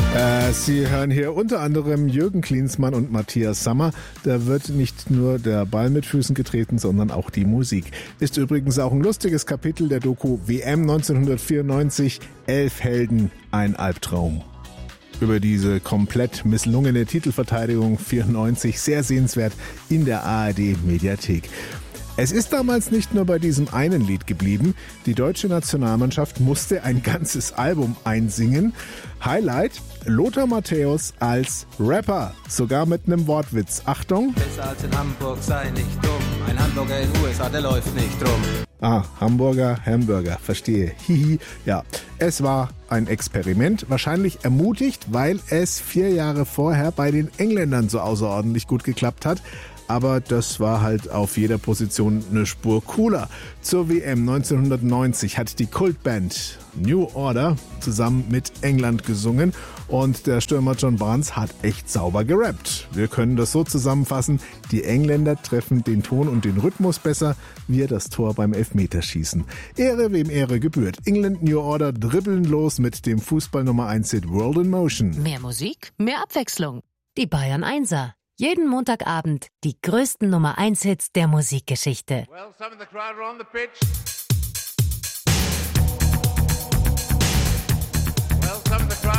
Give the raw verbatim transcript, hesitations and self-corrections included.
Äh, Sie hören hier unter anderem Jürgen Klinsmann und Matthias Sammer. Da wird nicht nur der Ball mit Füßen getreten, sondern auch die Musik. Ist übrigens auch ein lustiges Kapitel der Doku W M neunzehnhundertvierundneunzig, Elf Helden, ein Albtraum. Über diese komplett misslungene Titelverteidigung vierundneunzig, sehr sehenswert in der A R D-Mediathek. Es ist damals nicht nur bei diesem einen Lied geblieben. Die deutsche Nationalmannschaft musste ein ganzes Album einsingen. Highlight: Lothar Matthäus als Rapper, sogar mit einem Wortwitz. Achtung! Besser als in Hamburg, sei nicht dumm. Ein Hamburger in den U S A, der läuft nicht rum. Ah, Hamburger, Hamburger, verstehe. Hihi. Ja, es war ein Experiment, wahrscheinlich ermutigt, weil es vier Jahre vorher bei den Engländern so außerordentlich gut geklappt hat. Aber das war halt auf jeder Position eine Spur cooler. Zur W M neunzehnhundertneunzig hat die Kultband New Order zusammen mit England gesungen und der Stürmer John Barnes hat echt sauber gerappt. Wir können das so zusammenfassen: Die Engländer treffen den Ton und den Rhythmus besser, wir das Tor beim Elfmeterschießen. Ehre wem Ehre gebührt. England New Order dribbeln los mit dem Fußball Nummer eins Hit World in Motion. Mehr Musik, mehr Abwechslung. Die Bayern Einser. Jeden Montagabend die größten Nummer eins Hits der Musikgeschichte. Well, some of the crowd are on the pitch. Well, some of the crowd